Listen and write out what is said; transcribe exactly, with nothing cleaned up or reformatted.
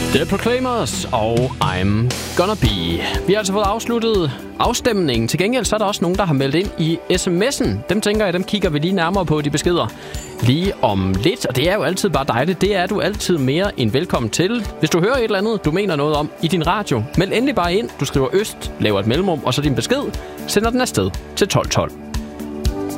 The Proclaimers og I'm Gonna Be. Vi har altså fået afsluttet afstemningen. Til gengæld så er der også nogen, der har meldt ind i sms'en. Dem tænker jeg, dem kigger vi lige nærmere på, de beskeder, lige om lidt. Og det er jo altid bare dejligt. Det er du altid mere end velkommen til. Hvis du hører et eller andet, du mener noget om i din radio, meld endelig bare ind. Du skriver øst, laver et mellemrum, og så din besked, sender den afsted til tolv tolv.